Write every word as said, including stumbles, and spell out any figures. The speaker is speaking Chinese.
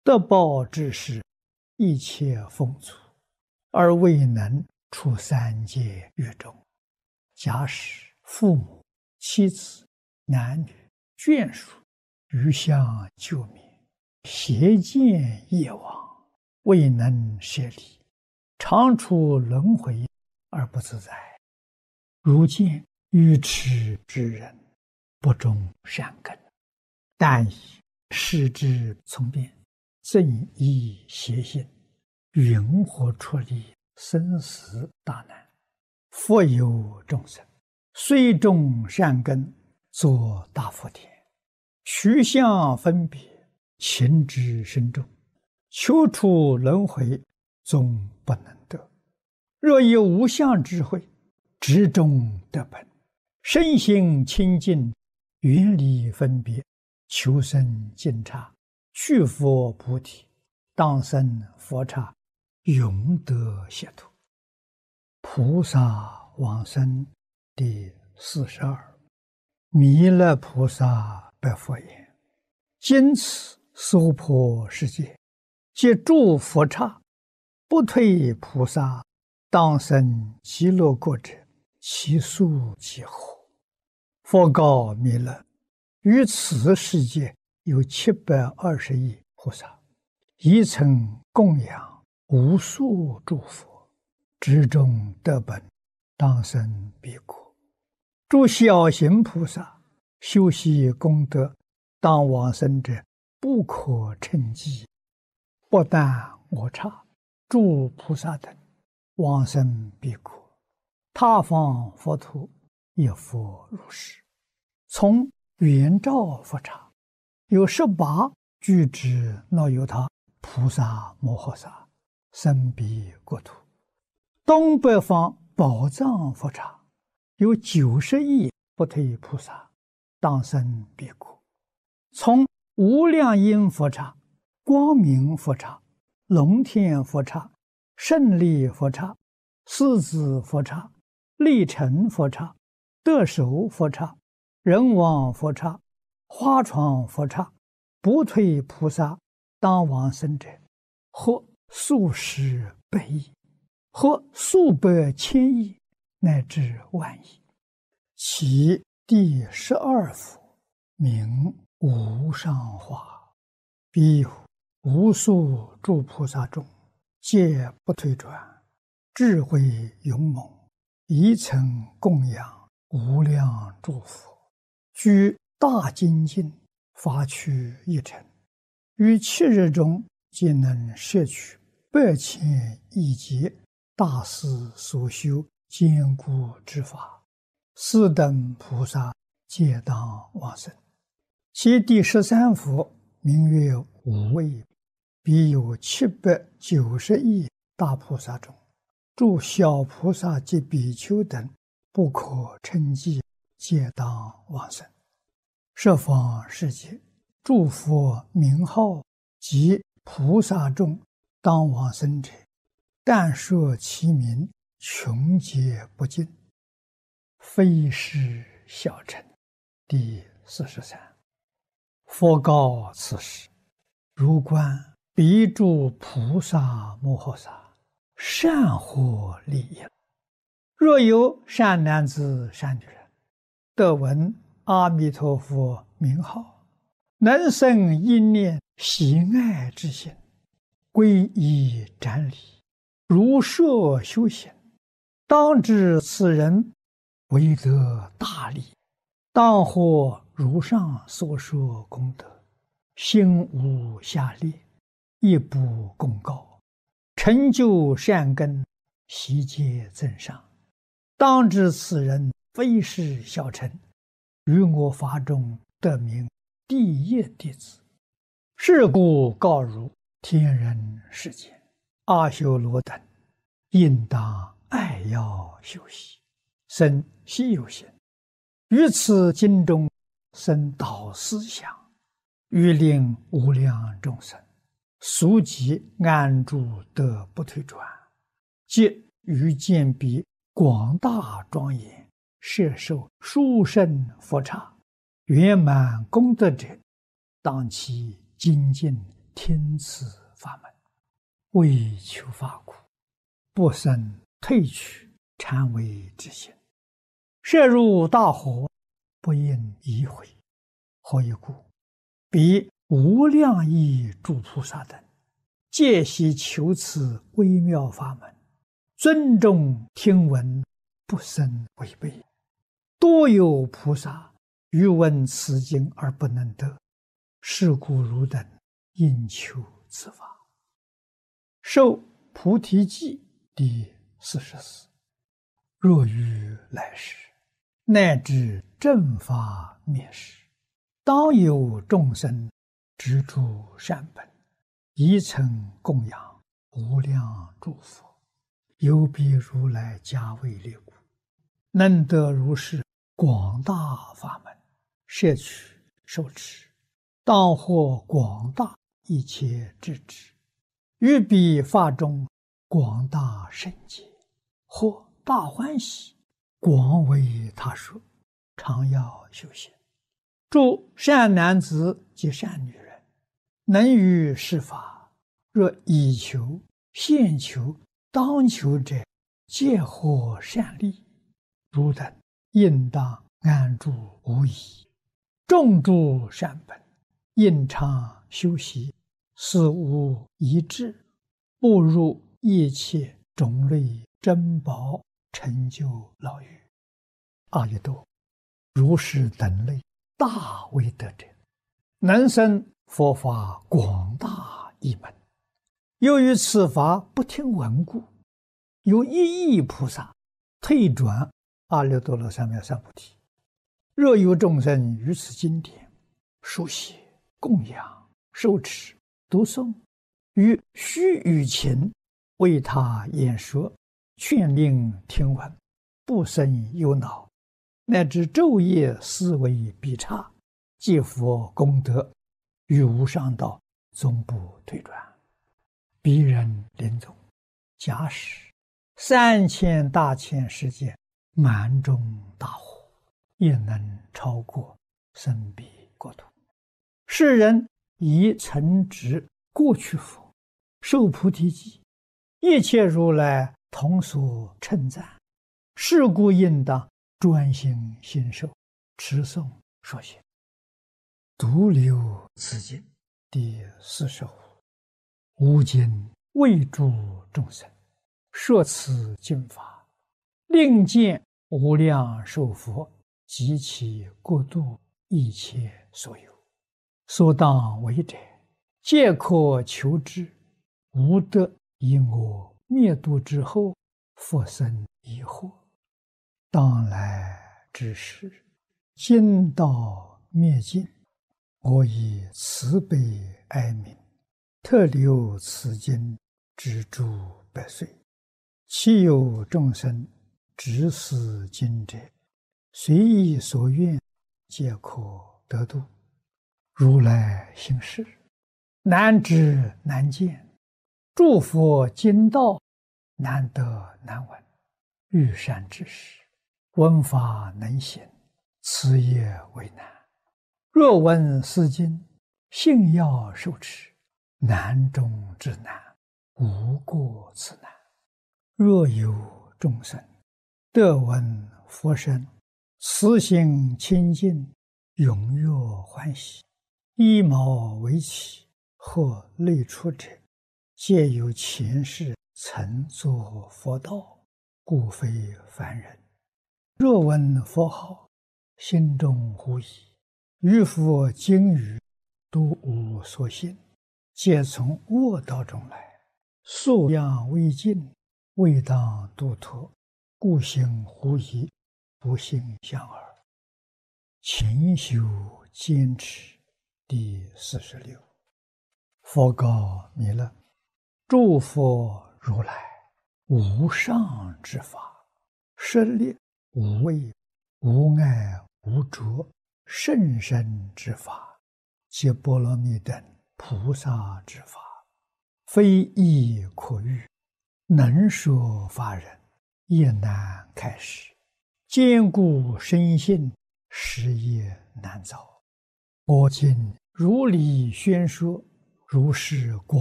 得报之时，一切丰足，而未能出三界狱中。假使父母、妻子、男女、眷属余相救灭，邪见业往，未能舍离，常处轮回而不自在。如见愚痴之人，不种善根，但以视之从变，正依邪心，云何出离生死大难？复有众生，虽种善根，作大福田，取相分别，情之深重，求出轮回，终不能得。若有无相智慧，执中得本，身心清净，远离分别，求生净刹，去佛菩提，当生佛刹，永得解脱。菩萨往生第四十二。弥勒菩萨白佛言：今此娑婆世界，皆诸佛刹，不退菩萨，当生极乐国者，其数几何？佛告弥勒：于此世界有七百二十亿菩萨，一曾供养无数诸佛，执中得本，当生彼国。诸小行菩萨修习功德，当往生者不可称计。不但我刹、诸菩萨等往生彼国，他方佛土亦复如是。从圆照佛刹有十八具之那由他菩萨摩诃萨生彼国土。东北方宝藏佛刹有九十亿不退菩萨，当生彼国。从无量音佛刹、光明佛刹、龙天佛刹、胜利佛刹、狮子佛刹、力成佛刹、得手佛刹、人王佛刹、花床佛刹，不退菩萨当往生者，或数十百亿，或数百千亿，乃至万亿。其第十二佛名无上化，彼有无数诸菩萨中，皆不退转，智慧勇猛，一曾供养无量诸佛，居大精进，发趣一尘，于七日中皆能摄取百千亿劫大师所修坚固之法，斯等菩萨皆当往生。其第十三佛名曰无畏，彼有七百九十亿大菩萨中，诸小菩萨及比丘等不可称计，皆当往生。十方世界诸佛名号及菩萨众当往生者，但说其名，穷劫不尽，非是小乘。第四十三。佛告此时：如观彼诸菩萨摩诃萨，善获利益。若有善男子善女人，得闻阿弥陀佛名号，能生一念喜爱之心，皈依瞻礼，如设修行，当知此人为得大利，当获如上所说功德，心无下劣，亦不共高，成就善根，悉皆增上。当知此人非是小乘，于我法中得名第一弟子。是故告汝天人世间阿修罗等，应当爱要修习，生希有心，于此经中生导思想，欲令无量众生速即安住得不退转，即于见彼广大庄严，摄受殊胜佛刹，圆满功德者，当其精进听此法门，为求法苦，不生退去禅为之心。涉入大火，不应疑悔。何以故？彼无量亿诸菩萨等，皆悉求此微妙法门，尊重听闻，不生违背。多有菩萨欲闻此经而不能得，是故汝等应求此法。受菩提记第四十四。若于来世，乃至正法灭世，当有众生执著善本，宜曾供养无量诸佛，有彼如来加为列故，能得如是广大法门，摄取受持，当获广大一切智智，于彼法中广大圣解，或大欢喜，广为他说，常要修行。诸善男子及善女人，能于是法，若以求、现求、当求者，皆获善利。汝等应当安住无疑，种诸善本，应常修习，死无一致，步入一切种类珍宝，成就老狱。阿逸多，如是等类，大为得者，能生佛法广大一门。由于此法不听闻故，有一亿菩萨退转阿耨多罗三藐三菩提。若有众生于此经典书写、供养、受持、读诵，于须臾前为他演说，劝令听闻，不生忧恼，乃至昼夜思维必差，积福功德，于无上道终不退转。彼人临终，假使三千大千世界满中大火，也能超过生彼国土。世人以曾植过去佛，受菩提记，一切如来同所称赞。是故应当专心信受，持诵说行。独留此经第四十五。吾今为诸众生说此经法，令见无量寿佛及其国度一切所有，所当为者，皆可求之，无得因我灭度之后复生疑惑。当来之时，经道灭尽，我以慈悲哀悯，特留此经之诸百岁。其有众生执此经者，随意所愿，皆可得度。如来行事，难知难见，诸佛经道难得难闻。欲善知识，闻法能行，此也为难。若闻是经，信要受持，难中之难，无过此难。若有众生得闻佛声，慈心清净，踊跃欢喜，依毛为起，或类出者，皆有前世曾作佛道，故非凡人。若闻佛号，心中狐疑，于佛经语都无所信，皆从恶道中来，素养未尽，未当度脱，故行狐疑，不信相耳。勤修坚持第四十六。佛告弥勒：诸佛如来无上之法，设立无畏、无碍、无着、甚深之法，皆波罗蜜等菩萨之法，非易可喻，能说法人也难开示，坚固深信，实也难造。我今如理宣说， 如是果。